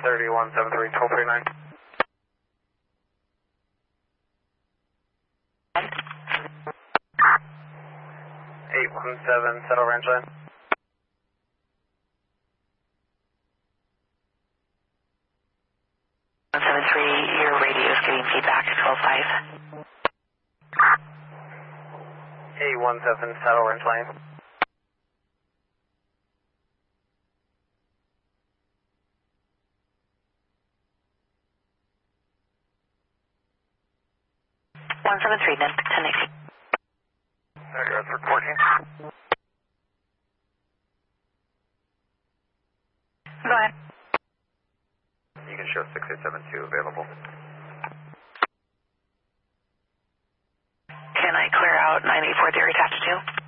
3173, 1239. 817, settle range line. 173, your radio is getting feedback, 12.5. 817, settle range line. 173, then 1080. There you go, it's reporting. Go ahead. You can show 6872 available. Can I clear out 984 theory attached to?